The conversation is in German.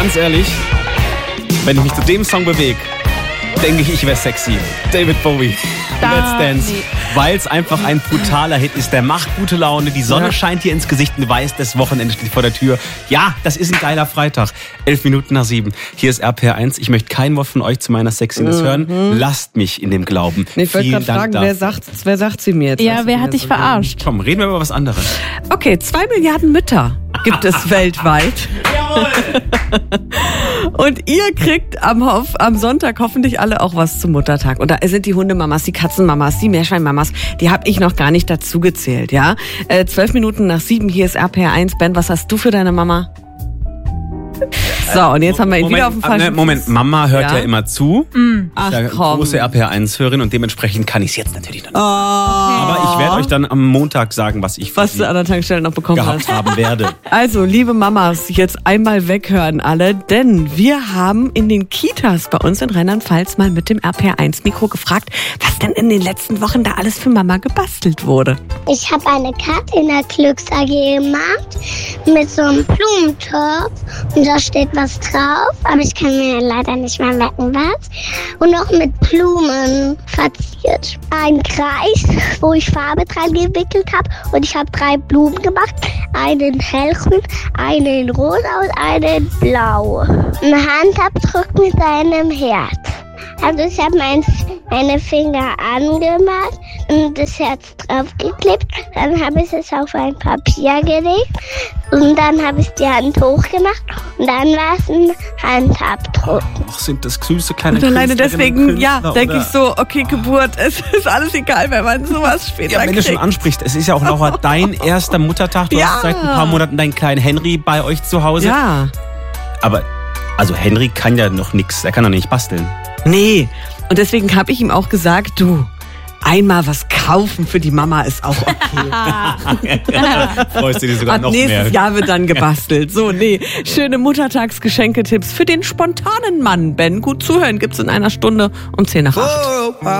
ganz ehrlich, wenn ich mich zu dem Song bewege, denke ich wäre sexy. David Bowie, Let's Dance. Nee. Weil es einfach ein brutaler Hit ist. Der macht gute Laune, die Sonne scheint dir ins Gesicht und du weißt, das Wochenende steht vor der Tür. Ja, das ist ein geiler Freitag. 7:11. Hier ist RPR1. Ich möchte kein Wort von euch zu meiner Sexiness hören. Lasst mich in dem Glauben. Ich wollte gerade fragen, wer sagt sie mir jetzt? Ja, wer hat dich verarscht? Komm, reden wir über was anderes. Okay, 2 Milliarden Mütter gibt es weltweit. Jawohl! Und ihr kriegt am Sonntag hoffentlich alle auch was zum Muttertag. Und da sind die Hundemamas, die Katzenmamas, die Meerschweinmamas, die habe ich noch gar nicht dazu gezählt, ja. 7:12, hier ist RPR1. Ben, was hast du für deine Mama? So, und jetzt haben wir ihn wieder auf dem falschen Moment, Mama hört ja immer zu. Ach, ja, komm. Große RPR1-Hörerin und dementsprechend kann ich es jetzt natürlich noch nicht. Oh. Aber ich werde euch dann am Montag sagen, was du an der Tankstelle noch bekommen gehabt haben werde. Also, liebe Mamas, jetzt einmal weghören alle, denn wir haben in den Kitas bei uns in Rheinland-Pfalz mal mit dem RPR1-Mikro gefragt, was denn in den letzten Wochen da alles für Mama gebastelt wurde. Ich habe eine Karte in der Glücks AG gemacht mit so einem Blumentopf und da steht was drauf, aber ich kann mir leider nicht mehr merken, was. Und noch mit Blumen verziert. Ein Kreis, wo ich Farbe dran gewickelt habe und ich habe 3 Blumen gemacht. Einen in hellgrün, einen in rosa und einen in blau. Ein Handabdruck mit einem Herz. Also ich habe meine Finger angemalt und das Herz draufgeklebt. Dann habe ich es auf ein Papier gelegt und dann habe ich die Hand hochgemacht und dann war es ein Handabdruck. Ach, sind das süße kleine Und alleine deswegen, Künstler, denke ich so, okay, Geburt, es ist alles egal, wenn man sowas später kriegt. Ja, wenn du schon ansprichst, es ist ja auch, Laura, dein erster Muttertag. Du hast seit ein paar Monaten deinen kleinen Henry bei euch zu Hause. Ja. Aber, also Henry kann ja noch nichts, er kann doch nicht basteln. Nee, und deswegen habe ich ihm auch gesagt, du, einmal was kaufen für die Mama ist auch okay. Freust du dich sogar noch nächstes mehr. Jahr wird dann gebastelt. So, nee, schöne Muttertagsgeschenketipps für den spontanen Mann. Ben, gut zuhören gibt's in einer Stunde um 7:10.